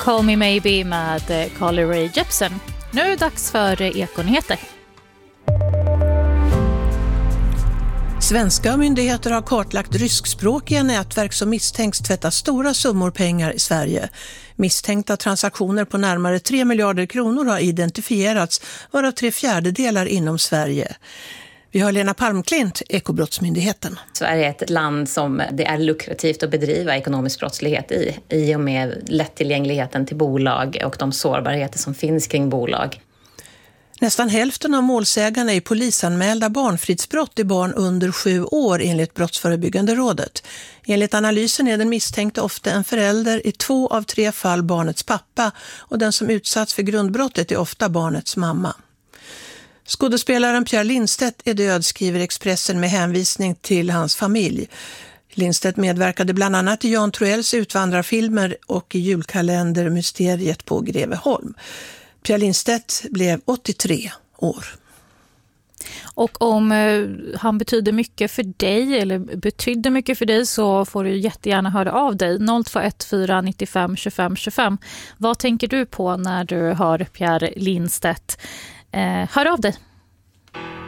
Call Me Maybe med Carly Rae Jepsen. Nu är det dags för Ekonyheter. Svenska myndigheter har kartlagt ryskspråkiga nätverk som misstänks tvätta stora summor pengar i Sverige. Misstänkta transaktioner på närmare 3 miljarder kronor har identifierats, varav 3/4 inom Sverige. Vi har Lena Palmklint, Ekobrottsmyndigheten. Sverige är ett land som det är lukrativt att bedriva ekonomisk brottslighet i och med lättillgängligheten till bolag och de sårbarheter som finns kring bolag. Nästan hälften av målsägarna är polisanmälda barnfridsbrott i barn under 7 år enligt Brottsförebyggande rådet. Enligt analysen är den misstänkte ofta en förälder, i 2 av 3 fall barnets pappa, och den som utsatts för grundbrottet är ofta barnets mamma. Skådespelaren Pierre Lindstedt är död, skriver Expressen med hänvisning till hans familj. Lindstedt medverkade bland annat i Jan Troells utvandrarfilmer och i julkalender Mysteriet på Greveholm. Pierre Lindstedt blev 83 år. Och om han betyder mycket för dig eller betydde mycket för dig så får du jättegärna höra av dig. 021 495 25 25. Vad tänker du på när du hör Pierre Lindstedt? Hör av dig.